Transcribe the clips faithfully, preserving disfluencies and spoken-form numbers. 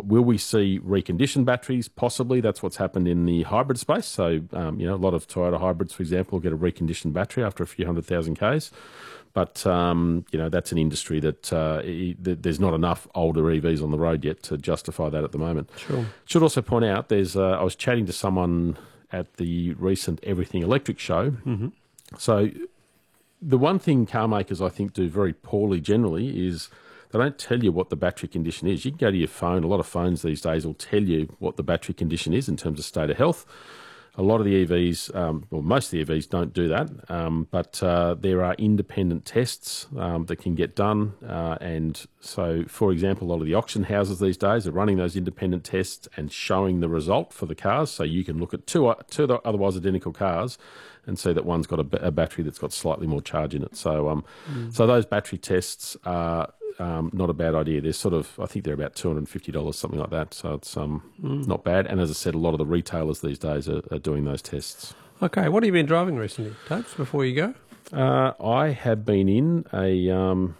will we see reconditioned batteries? Possibly. That's what's happened in the hybrid space. So, um, you know, a lot of Toyota hybrids, for example, get a reconditioned battery after a few hundred thousand Ks. But, um, you know, that's an industry that uh, e- there's not enough older E Vs on the road yet to justify that at the moment. Sure. Should also point out, there's uh, I was chatting to someone at the recent Everything Electric show. Mm-hmm. So the one thing car makers, I think, do very poorly generally is they don't tell you what the battery condition is. You can go to your phone. A lot of phones these days will tell you what the battery condition is in terms of state of health. A lot of the E Vs, um, well, most of the E Vs don't do that, um, but uh, there are independent tests um, that can get done. Uh, and so, for example, a lot of the auction houses these days are running those independent tests and showing the result for the cars. So you can look at two, two otherwise identical cars and see that one's got a, a battery that's got slightly more charge in it. So, um, mm. so those battery tests are Um, not a bad idea. They're sort of, I think they're about two hundred fifty dollars, something like that. So it's um, mm. not bad. And as I said, a lot of the retailers these days are, are doing those tests. Okay, what have you been driving recently, Topes, before you go? Uh, I have been in a um,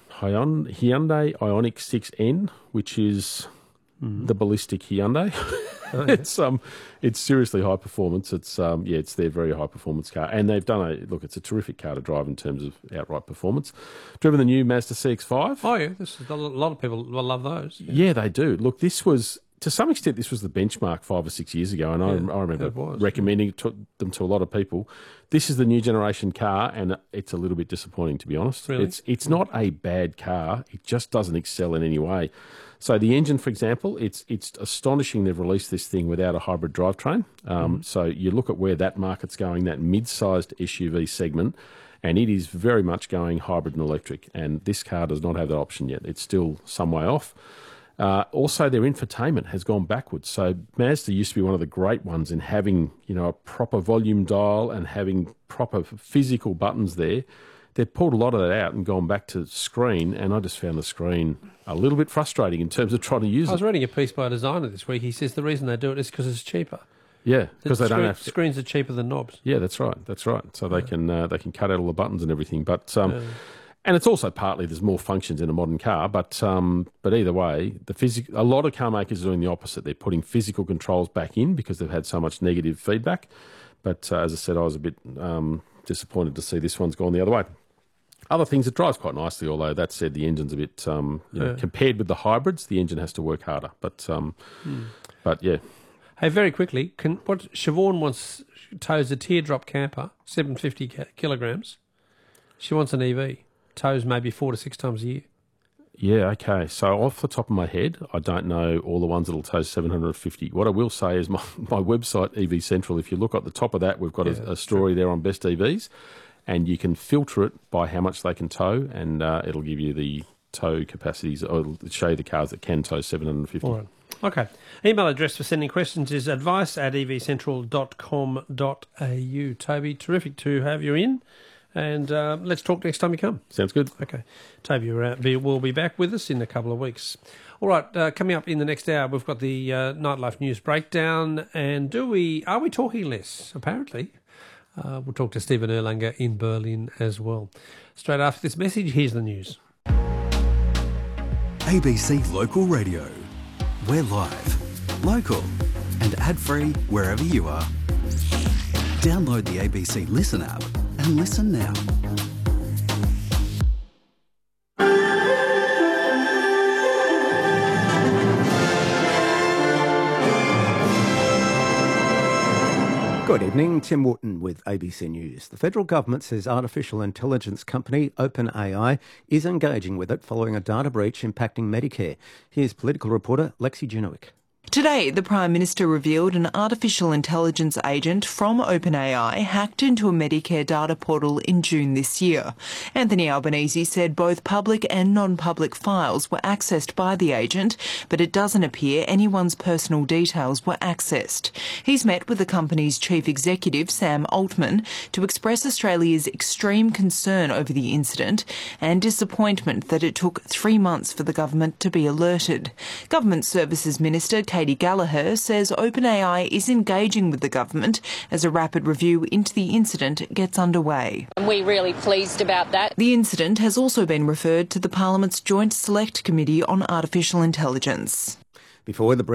Hyundai Ioniq six N, which is mm. the ballistic Hyundai. Oh, yeah. It's um, it's seriously high performance. It's um, yeah, it's their very high performance car, and they've done a look. It's a terrific car to drive in terms of outright performance. Driven the new Mazda C X five. Oh yeah, this is, a lot of people will love those. Yeah. yeah, they do. Look, this was to some extent this was the benchmark five or six years ago, and yeah, I, I remember was, recommending yeah. to, them to a lot of people. This is the new generation car, and it's a little bit disappointing, to be honest. Really? It's it's not a bad car. It just doesn't excel in any way. So the engine, for example, it's it's astonishing they've released this thing without a hybrid drivetrain. Um, mm. So you look at where that market's going, that mid-sized S U V segment, and it is very much going hybrid and electric. And this car does not have that option yet. It's still some way off. Uh, also, their infotainment has gone backwards. So Mazda used to be one of the great ones in having, you know, a proper volume dial and having proper physical buttons there. They've pulled a lot of that out and gone back to screen, and I just found the screen a little bit frustrating in terms of trying to use it. I was it. reading a piece by a designer this week. He says the reason they do it is because it's cheaper. Yeah, because the they screen, don't have to... screens are cheaper than knobs. Yeah, that's right. That's right. So they yeah. can uh, they can cut out all the buttons and everything. But um, yeah. and it's also partly there's more functions in a modern car. But um, but either way, the physic a lot of car makers are doing the opposite. They're putting physical controls back in because they've had so much negative feedback. But uh, as I said, I was a bit um, disappointed to see this one's gone the other way. Other things, it drives quite nicely, although that said, the engine's a bit, um, you know, yeah. compared with the hybrids, the engine has to work harder. But, um, mm. but yeah. Hey, very quickly, can what Siobhan wants tows a teardrop camper, seven hundred fifty kilograms. She wants an E V, tows maybe four to six times a year. Yeah, okay. So off the top of my head, I don't know all the ones that'll tow seven hundred fifty. What I will say is my, my website, E V Central, if you look at the top of that, we've got yeah, a, a story true. there on best E Vs. And you can filter it by how much they can tow, and uh, it'll give you the tow capacities, or it'll show you the cars that can tow seven hundred fifty. All right. Okay. Email address for sending questions is advice at e v central dot com dot a u. Toby, terrific to have you in, and uh, let's talk next time you come. Sounds good. Okay. Toby will be back with us in a couple of weeks. All right, uh, coming up in the next hour, we've got the uh, Nightlife News Breakdown, and do we are we talking less? Apparently. Uh, we'll talk to Stephen Erlanger in Berlin as well. Straight after this message, here's the news. A B C Local Radio. We're live, local and ad-free wherever you are. Download the A B C Listen app and listen now. Good evening, Tim Wharton with A B C News. The federal government says artificial intelligence company OpenAI is engaging with it following a data breach impacting Medicare. Here's political reporter Lexi Junowick. Today, the Prime Minister revealed an artificial intelligence agent from OpenAI hacked into a Medicare data portal in June this year. Anthony Albanese said both public and non-public files were accessed by the agent, but it doesn't appear anyone's personal details were accessed. He's met with the company's chief executive, Sam Altman, to express Australia's extreme concern over the incident and disappointment that it took three months for the government to be alerted. Government Services Minister Katie Gallagher says OpenAI is engaging with the government as a rapid review into the incident gets underway. And we're really pleased about that. The incident has also been referred to the Parliament's Joint Select Committee on Artificial Intelligence. Before the